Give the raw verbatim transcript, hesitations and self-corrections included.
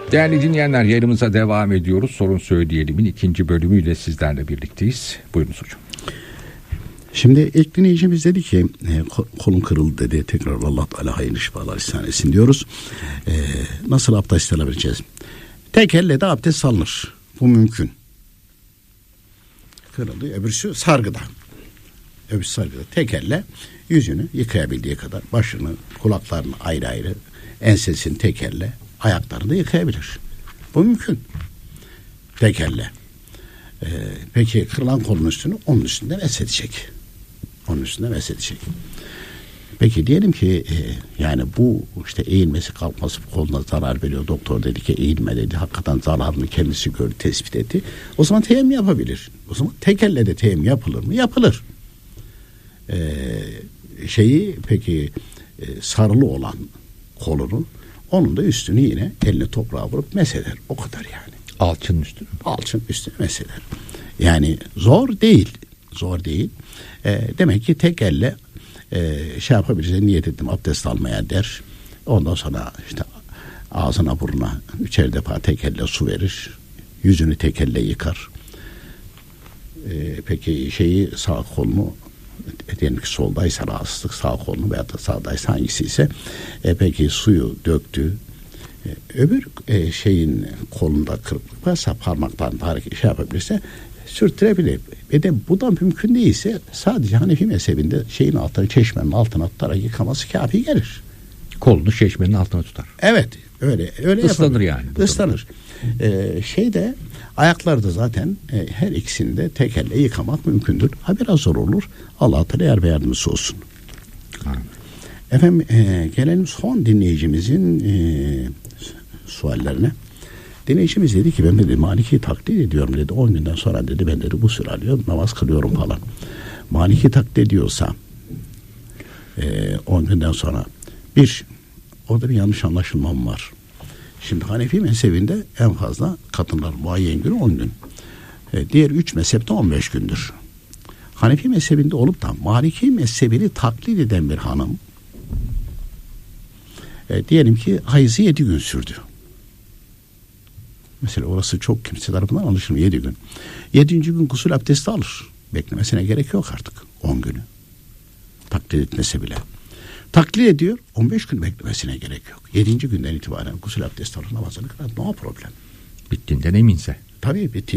Değerli dinleyenler, yayınımıza devam ediyoruz. Sorun Söyleyelim'in ikinci bölümüyle sizlerle birlikteyiz. Buyurunuz hocam. Şimdi ilk dinleyicimiz dedi ki e, kolun kırıldı dedi. Tekrar Allah Teala hayırlı şifalar ihsan etsin diyoruz. E, nasıl abdest alabileceğiz? Tek elle de abdest alınır. Bu mümkün. Kırıldı. Öbürsü sargıda. Öbürsü sargıda. Tek elle yüzünü yıkayabildiği kadar başını, kulaklarını ayrı ayrı, ensesini tek elle, ayaklarını da yıkayabilir. Bu mümkün. Tek elle. Ee, peki kırılan kolun üstünü onun üstünden mesedecek. Onun üstünden mesedecek. Peki diyelim ki e, yani bu işte eğilmesi kalkması koluna zarar veriyor. Doktor dedi ki eğilme dedi. Hakikaten zararını kendisi gördü, tespit etti. O zaman teyemmüm yapabilir. O zaman tek elle de teyemmüm yapılır mı? Yapılır. Ee, şeyi peki e, sarılı olan kolunu, onun da üstünü yine elini toprağa vurup mesheder. O kadar yani. Alçının üstünü. Alçın üstüne mesheder. Yani zor değil. Zor değil. E, demek ki tek elle e, şey yapabiliriz. Niyet ettim abdest almaya der. Ondan sonra işte ağzına burnuna üçer defa tek elle su verir. Yüzünü tek elle yıkar. E, peki şeyi sağ kolunu diyelim ki soldaysa rahatsızlık sağ kolunu veya da sağdaysa hangisi ise e, peki suyu döktü. E, öbür e, şeyin kolunda kırıklık varsa parmaktan hareket şey yapabilirse sürttürebilir. Ve de bu da mümkün değilse sadece Hanefi mezhebinde şeyin altına, çeşmenin altına tutarak yıkaması kafi gelir. Kolunu çeşmenin altına tutar. Evet. Öyle öyle Islanır yani. Islanır. Ee, şeyde ayaklarda zaten e, her ikisini de tek elle yıkamak mümkündür. Ha biraz zor olur. Allah Teala yar ve yardımcısı olsun. Amin. Efendim e, gelelim son dinleyicimizin e, suallerine. Dinleyicimiz dedi ki ben dedi Maliki taklit ediyorum dedi. on günden sonra dedi ben dedi bu süre alıyorum namaz kılıyorum falan. Maliki taklit ediyorsa e, on günden sonra bir orada bir yanlış anlaşılmam var. Şimdi Hanefi mezhebinde en fazla kadınlar muayyen günü on gün. E, diğer üç mezhepte on beş gündür. Hanefi mezhebinde olup da Maliki mezhebini taklit eden bir hanım e, diyelim ki hayızı yedi gün sürdü. Mesela orası çok kimse tarafından anlaşılmıyor. Yedi gün. Yedinci gün gusül abdesti alır. Beklemesine gerek yok artık. On günü. Taklit etmese bile. Taklit ediyor. On beş gün beklemesine gerek yok. Yedinci günden itibaren gusül abdesti alır. Namazını kılar. No problem. Bittiğinden eminse. Tabii bitti.